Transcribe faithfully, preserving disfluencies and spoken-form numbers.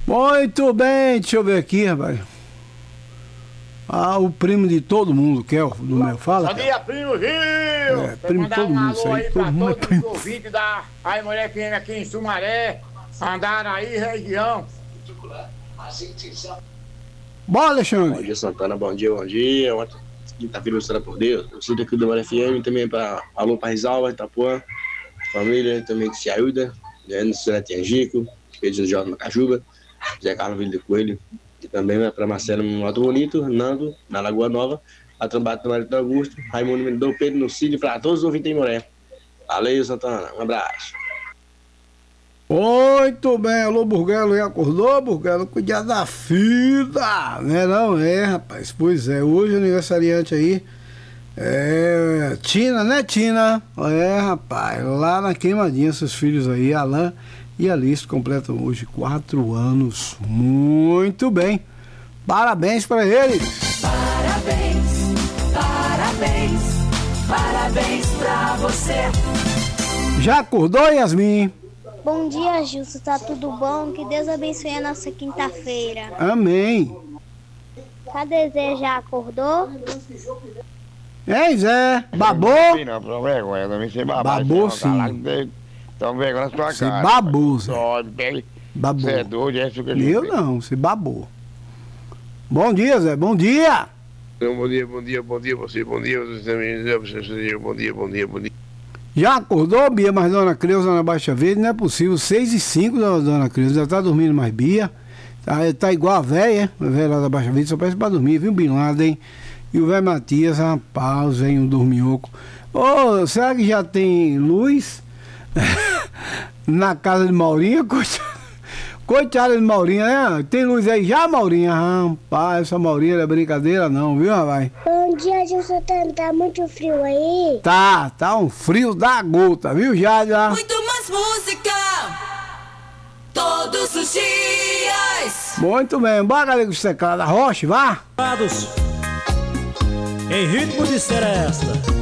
Muito bem, deixa eu ver aqui, rapaz. Ah, o primo de todo mundo, Kel, do meu. Fala. Bom dia, primo Gil! É, primo de todo mundo, isso aí. Aí Todo pra mundo é todos primo. os ouvintes da Aí Mulher F M aqui em Sumaré, Andaraí, região. Bora, Bom Alexandre. dia, Santana. Bom dia, bom dia. Ótimo. Quinta-feira, ilustrada por Deus. Eu sou daqui do Mulher F M, também para alô para Risalva, Itapuã, família, também que se ajuda, né, no Cidade Angico, Pedro Jorge Macajuba, Zé Carlos Vila de Coelho, e também para Marcelo Moto Bonito, Nando, na Lagoa Nova, a Trambata do Marito Augusto, Raimundo Mendonça, Pedro no Cílio, para todos os ouvintes em Moré. Valeu, Santana. Um abraço. Muito bem, alô, Burguelo, e acordou, Burguelo? Cuidar da filha, né? Não é, rapaz? Pois é, hoje o aniversariante aí é Tina, né, Tina? É, rapaz, lá na Queimadinha, seus filhos aí, Alain e Alice, completam hoje quatro anos. Muito bem, parabéns para eles. Parabéns, parabéns, parabéns pra você. Já acordou, Yasmin? Bom dia, Gilson. Tá tudo bom? Que Deus abençoe a nossa quinta-feira. Amém. Cadê Zé? Já acordou? Hein, Zé? Babou? Não, não, vergonha, também você babou. Babou, sim. Então, vergonha na sua Você cara. babou, Zé. Você Babou. é doido, é isso que Eu não, você babou. Bom dia, Zé. Bom dia. Bom dia, bom dia, bom dia, você, bom dia, você também, bom dia, bom dia, bom dia. Já acordou, Bia, mas Dona Creuza na Baixa Verde? Não é possível. seis e cinco, Dona Creuza. Já tá dormindo mais, Bia. Tá, tá igual a véia, a véia lá da Baixa Verde, só parece pra dormir, viu, Bin Laden? E o velho Matias, rapaz, vem um dorminhoco. Ô, será que já tem luz na casa de Maurinha? Coitada, coitada de Maurinha, né? Tem luz aí já, Maurinha? Rapaz, essa Maurinha não é brincadeira não, viu, rapaz? Bom dia, Gilson. Tá muito frio aí? Tá, tá um frio da gota, viu, Jádia? Muito mais música, todos os dias. Muito bem, bora, galera, com esse cara da Rocha, vá! Em ritmo de seresta.